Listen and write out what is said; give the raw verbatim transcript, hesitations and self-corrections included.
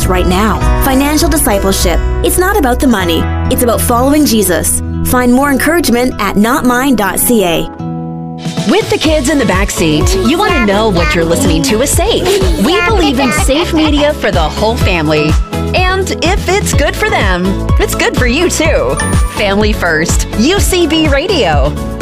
yours right now. Financial discipleship. It's not about the money. It's about following Jesus. Find more encouragement at not mine dot c a. With the kids in the back seat, you want to know what you're listening to is safe. We believe in safe media for the whole family. And if it's good for them, it's good for you too. Family First, U C B Radio.